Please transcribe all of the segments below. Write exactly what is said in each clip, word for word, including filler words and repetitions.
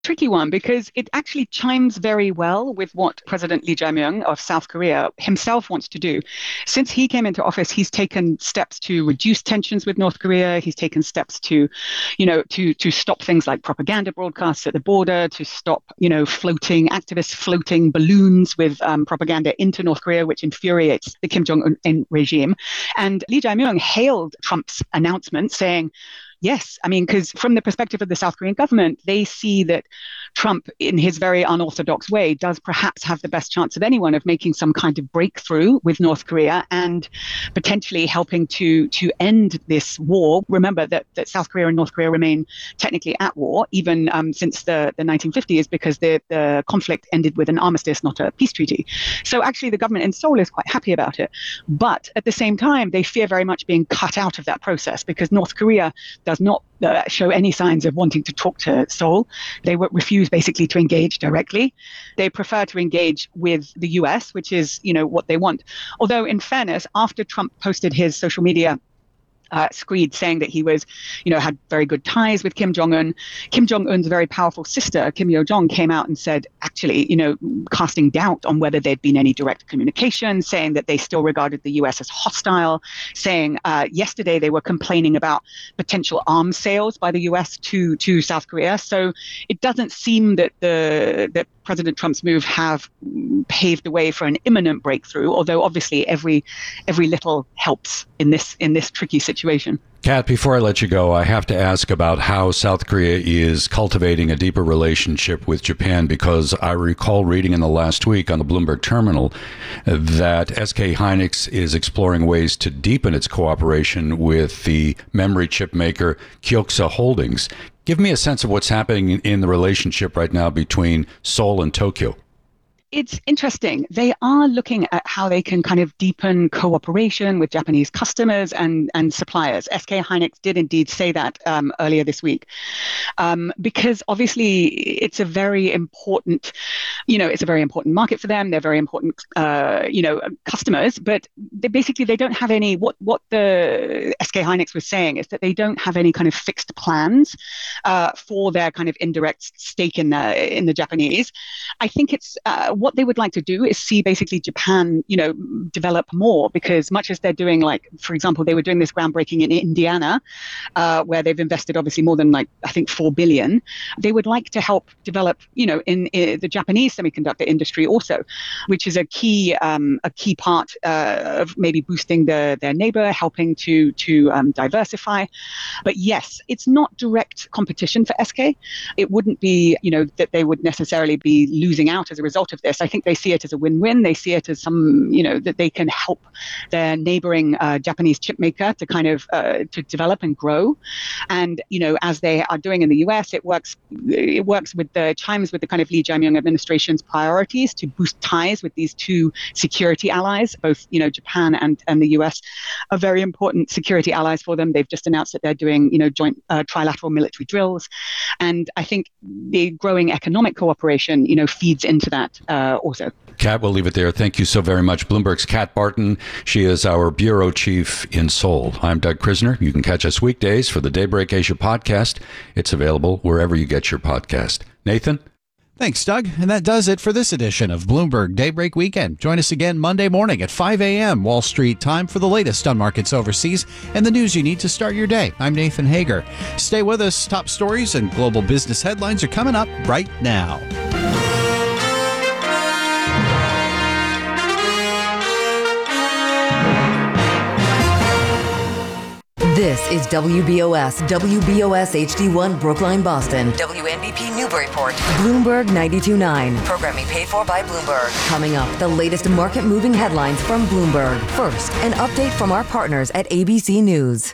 Tricky one because it actually chimes very well with what President Lee Jae-myung of South Korea himself wants to do. Since he came into office, he's taken steps to reduce tensions with North Korea. He's taken steps to, you know, to to stop things like propaganda broadcasts at the border, to stop, you know, floating activists floating balloons with um, propaganda into North Korea, which infuriates the Kim Jong-un regime. And Lee Jae-myung hailed Trump's announcement, saying, yes, I mean, because from the perspective of the South Korean government, they see that Trump, in his very unorthodox way, does perhaps have the best chance of anyone of making some kind of breakthrough with North Korea and potentially helping to to end this war. Remember that, that South Korea and North Korea remain technically at war, even um, since the, the nineteen fifties, because the, the conflict ended with an armistice, not a peace treaty. So actually, the government in Seoul is quite happy about it. But at the same time, they fear very much being cut out of that process because North Korea does not uh, show any signs of wanting to talk to Seoul. They w- refuse basically to engage directly. They prefer to engage with the U S, which is, you know, what they want. Although, in fairness, after Trump posted his social media Uh, screed saying that he was, you know, had very good ties with Kim Jong-un. Kim Jong-un's very powerful sister, Kim Yo-jong, came out and said, actually, you know, casting doubt on whether there'd been any direct communication, saying that they still regarded the U S as hostile, saying uh, yesterday they were complaining about potential arms sales by the U S to to South Korea. So it doesn't seem that the that President Trump's move have paved the way for an imminent breakthrough, although obviously every every little helps in this in this tricky situation. Kat, before I let you go, I have to ask about how South Korea is cultivating a deeper relationship with Japan, because I recall reading in the last week on the Bloomberg terminal that S K Hynix is exploring ways to deepen its cooperation with the memory chip maker Kioxia Holdings. Give me a sense of what's happening in the relationship right now between Seoul and Tokyo. It's interesting. They are looking at how they can kind of deepen cooperation with Japanese customers and, and suppliers. S K Hynix did indeed say that um, earlier this week, um, because obviously it's a very important, you know, it's a very important market for them. They're very important, uh, you know, customers. But they basically they don't have any. What what the S K Hynix was saying is that they don't have any kind of fixed plans uh, for their kind of indirect stake in the in the Japanese. I think it's. Uh, What they would like to do is see basically Japan, you know, develop more, because much as they're doing, like, for example, they were doing this groundbreaking in Indiana, uh, where they've invested obviously more than like, I think, four billion. They would like to help develop, you know, in, in the Japanese semiconductor industry also, which is a key um, a key part uh, of maybe boosting the, their neighbor, helping to to um, diversify. But yes, it's not direct competition for S K. It wouldn't be, you know, that they would necessarily be losing out as a result of this. I think they see it as a win-win. They see it as some, you know, that they can help their neighboring uh, Japanese chip maker to kind of uh, to develop and grow. And, you know, as they are doing in the U S, it works. It works with the chimes with the kind of Lee Jae-myung administration's priorities to boost ties with these two security allies. Both, you know, Japan and and the U S are very important security allies for them. They've just announced that they're doing, you know, joint uh, trilateral military drills, and I think the growing economic cooperation, you know, feeds into that. Uh, also. Kat, we'll leave it there. Thank you so very much. Bloomberg's Kat Barton. She is our bureau chief in Seoul. I'm Doug Krisner. You can catch us weekdays for the Daybreak Asia podcast. It's available wherever you get your podcast. Nathan? Thanks, Doug. And that does it for this edition of Bloomberg Daybreak Weekend. Join us again Monday morning at five a.m. Wall Street time for the latest on markets overseas and the news you need to start your day. I'm Nathan Hager. Stay with us. Top stories and global business headlines are coming up right now. This is W B O S, W B O S H D one Brookline, Boston. W N B P Newburyport. Bloomberg ninety-two point nine. Programming paid for by Bloomberg. Coming up, the latest market-moving headlines from Bloomberg. First, an update from our partners at A B C News.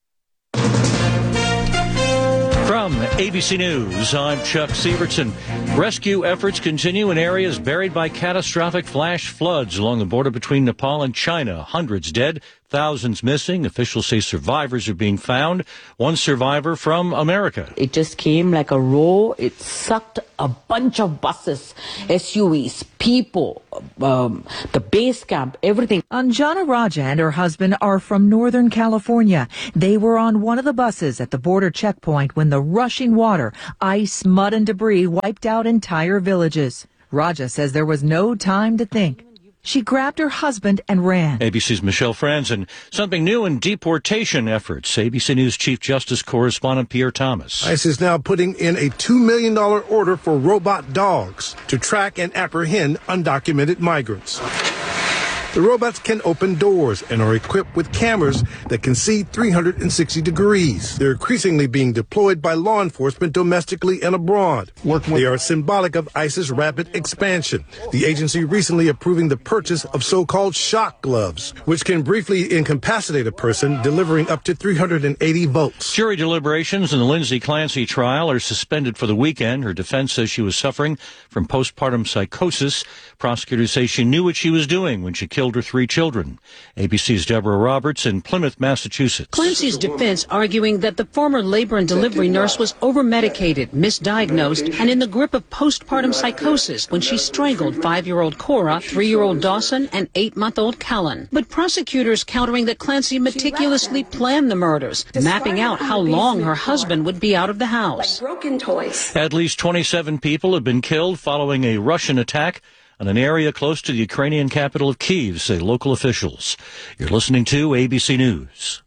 From A B C News, I'm Chuck Sievertson. Rescue efforts continue in areas buried by catastrophic flash floods along the border between Nepal and China. Hundreds dead, Thousands missing. Officials say survivors are being found. One survivor from America. It just came like a roar. It sucked a bunch of buses, S U Vs, people, um, the base camp, everything. Anjana Raja and her husband are from Northern California. They were on one of the buses at the border checkpoint when the rushing water, ice, mud, and debris wiped out entire villages. Raja says there was no time to think. She grabbed her husband and ran. A B C's Michelle Franzen. Something new in deportation efforts. A B C News Chief Justice Correspondent Pierre Thomas. ICE is now putting in a two million dollars order for robot dogs to track and apprehend undocumented migrants. The robots can open doors and are equipped with cameras that can see three hundred sixty degrees. They're increasingly being deployed by law enforcement domestically and abroad. They are symbolic of ICE's rapid expansion. The agency recently approving the purchase of so-called shock gloves, which can briefly incapacitate a person, delivering up to three hundred eighty volts. Jury deliberations in the Lindsay Clancy trial are suspended for the weekend. Her defense says she was suffering from postpartum psychosis. Prosecutors say she knew what she was doing when she killed her three children. A B C's Deborah Roberts in Plymouth, Massachusetts. Clancy's defense arguing that the former labor and delivery nurse was over-medicated, misdiagnosed, and in the grip of postpartum psychosis when she strangled five-year-old Cora, three-year-old Dawson, and eight-month-old Callan. But prosecutors countering that Clancy meticulously planned the murders, mapping out how long her husband would be out of the house. Broken toys. At least twenty-seven people have been killed following a Russian attack on an area close to the Ukrainian capital of Kyiv, say local officials. You're listening to A B C News.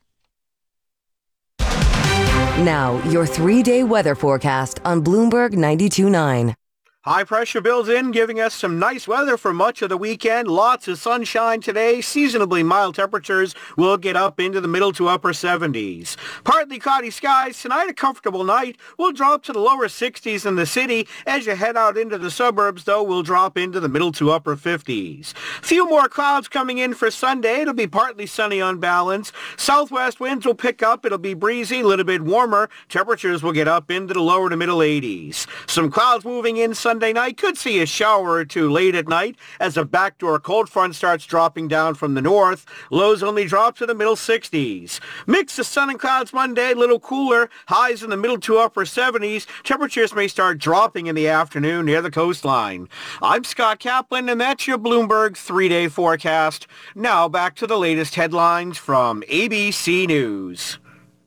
Now, your three-day weather forecast on Bloomberg ninety-two point nine. High pressure builds in, giving us some nice weather for much of the weekend. Lots of sunshine today. Seasonably mild temperatures will get up into the middle to upper seventies. Partly cloudy skies. Tonight, a comfortable night. We'll drop to the lower sixties in the city. As you head out into the suburbs, though, we'll drop into the middle to upper fifties. Few more clouds coming in for Sunday. It'll be partly sunny on balance. Southwest winds will pick up. It'll be breezy, a little bit warmer. Temperatures will get up into the lower to middle eighties. Some clouds moving in Sunday. Sunday night. Could see a shower or two late at night as a backdoor cold front starts dropping down from the north. Lows only drop to the middle sixties. Mix of sun and clouds Monday, a little cooler. Highs in the middle to upper seventies. Temperatures may start dropping in the afternoon near the coastline. I'm Scott Kaplan, and that's your Bloomberg three-day forecast. Now back to the latest headlines from A B C News.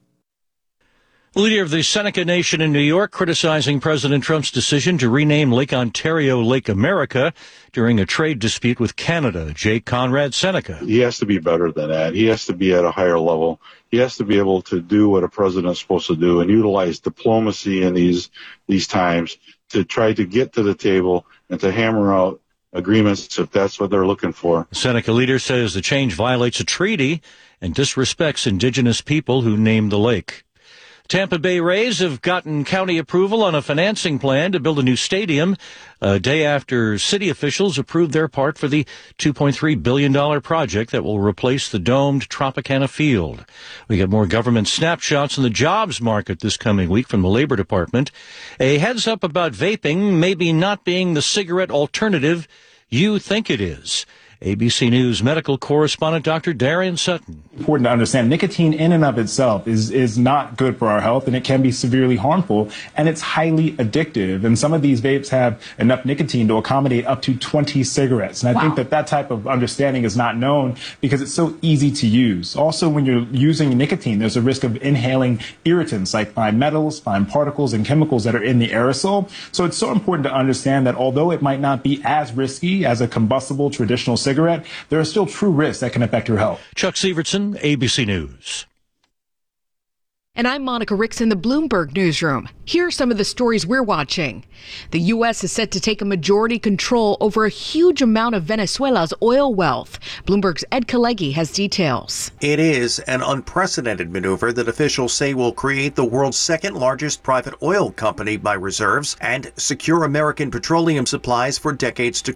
Leader of the Seneca Nation in New York criticizing President Trump's decision to rename Lake Ontario Lake America during a trade dispute with Canada. Jake Conrad, Seneca. He has to be better than that. He has to be at a higher level. He has to be able to do what a president's supposed to do and utilize diplomacy in these these times to try to get to the table and to hammer out agreements if that's what they're looking for. The Seneca leader says the change violates a treaty and disrespects indigenous people who named the lake. Tampa Bay Rays have gotten county approval on a financing plan to build a new stadium a day after city officials approved their part for the two point three billion dollars project that will replace the domed Tropicana Field. We get more government snapshots in the jobs market this coming week from the Labor Department. A heads up about vaping maybe not being the cigarette alternative you think it is. A B C News medical correspondent Doctor Darian Sutton. Important to understand, nicotine in and of itself is, is not good for our health, and it can be severely harmful, and it's highly addictive. And some of these vapes have enough nicotine to accommodate up to twenty cigarettes. And I wow. think that that type of understanding is not known because it's so easy to use. Also, when you're using nicotine, there's a risk of inhaling irritants like fine metals, fine particles, and chemicals that are in the aerosol. So it's so important to understand that although it might not be as risky as a combustible traditional cigarette, there are still true risks that can affect your health. Chuck Sievertson, A B C News. And I'm Monica Ricks in the Bloomberg Newsroom. Here are some of the stories we're watching. The U S is set to take a majority control over a huge amount of Venezuela's oil wealth. Bloomberg's Ed Kalegi has details. It is an unprecedented maneuver that officials say will create the world's second largest private oil company by reserves and secure American petroleum supplies for decades to come.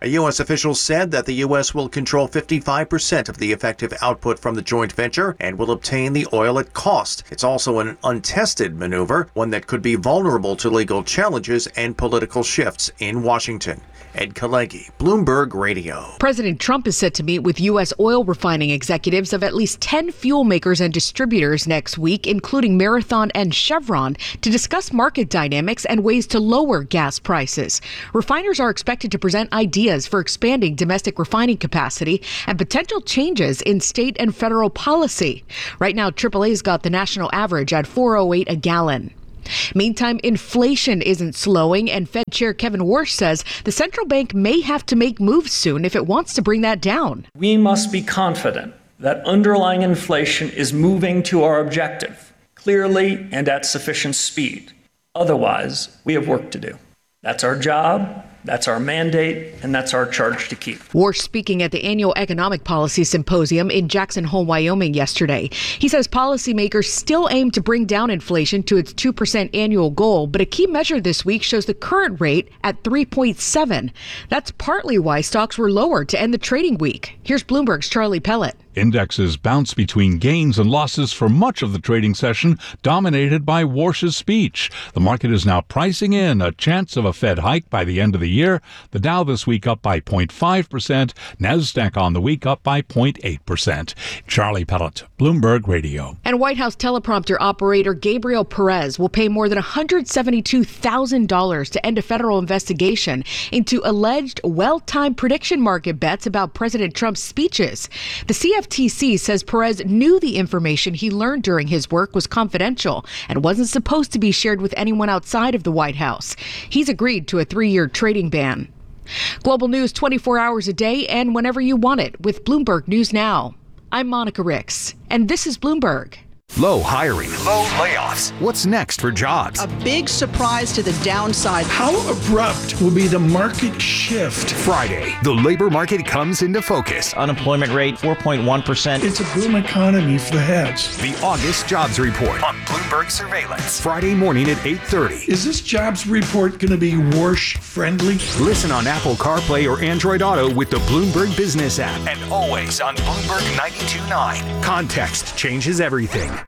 A U S official said that the U S will control fifty-five percent of the effective output from the joint venture and will obtain the oil at cost. It's also an untested maneuver, one that could be vulnerable to legal challenges and political shifts in Washington. Ed Kalegi, Bloomberg Radio. President Trump is set to meet with U S oil refining executives of at least ten fuel makers and distributors next week, including Marathon and Chevron, to discuss market dynamics and ways to lower gas prices. Refiners are expected to present ideas for expanding domestic refining capacity and potential changes in state and federal policy. Right now, triple A's got the national average at four oh eight a gallon. Meantime, inflation isn't slowing, and Fed Chair Kevin Warsh says the central bank may have to make moves soon if it wants to bring that down. We must be confident that underlying inflation is moving to our objective clearly and at sufficient speed. Otherwise, we have work to do. That's our job. That's our mandate, and that's our charge to keep. Warsh speaking at the annual Economic Policy Symposium in Jackson Hole, Wyoming yesterday. He says policymakers still aim to bring down inflation to its two percent annual goal, but a key measure this week shows the current rate at three point seven. That's partly why stocks were lower to end the trading week. Here's Bloomberg's Charlie Pellet. Indexes bounced between gains and losses for much of the trading session, dominated by Warsh's speech. The market is now pricing in a chance of a Fed hike by the end of the year. The Dow this week up by zero point five percent. NASDAQ on the week up by zero point eight percent. Charlie Pellet, Bloomberg Radio. And White House teleprompter operator Gabriel Perez will pay more than one hundred seventy-two thousand dollars to end a federal investigation into alleged well-timed prediction market bets about President Trump's speeches. The C F T C says Perez knew the information he learned during his work was confidential and wasn't supposed to be shared with anyone outside of the White House. He's agreed to a three-year trading ban. Global news twenty-four hours a day and whenever you want it with Bloomberg News Now. I'm Monica Ricks, and this is Bloomberg. Low hiring, low layoffs. What's next for jobs? A big surprise to the downside. How abrupt will be the market shift? Friday, the labor market comes into focus. Unemployment rate, four point one percent. It's a boom economy for the heads. The August Jobs Report on Bloomberg Surveillance. Friday morning at eight thirty. Is this jobs report going to be Warsh friendly? Listen on Apple CarPlay or Android Auto with the Bloomberg Business app. And always on Bloomberg ninety-two point nine. Context changes everything.